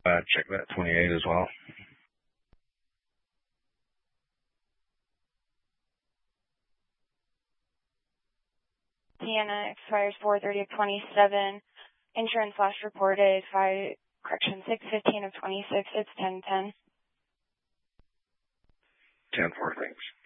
Check that 28 as well. Sienna expires 4/30 of 27. Insurance last reported 6/15 of 26. It's 10/10. 10-4, thanks.